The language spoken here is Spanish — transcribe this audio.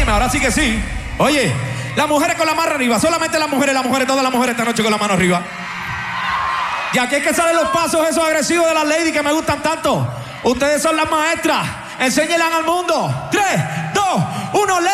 Óyeme, ahora sí que sí. Oye, las mujeres con la mano arriba. Solamente las mujeres, todas las mujeres esta noche con la mano arriba. Y aquí es que salen los pasos esos agresivos de las ladies que me gustan tanto. Ustedes son las maestras. Enséñenle al mundo. 3, 2, 1,